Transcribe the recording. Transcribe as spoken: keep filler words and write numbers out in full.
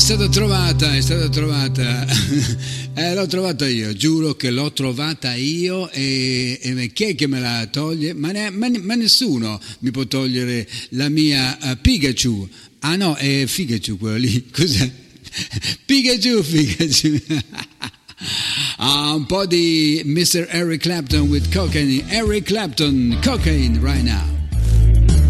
stata trovata, è stata trovata, eh, l'ho trovata io, giuro che l'ho trovata io e, e chi è che me la toglie? Ma, ne, ma, ma nessuno mi può togliere la mia uh, Pikachu. Ah no, è Pikachu quello lì, cos'è? Pikachu, Pikachu. Ah, un po' di mister Eric Clapton with cocaine. Eric Clapton, cocaine right now.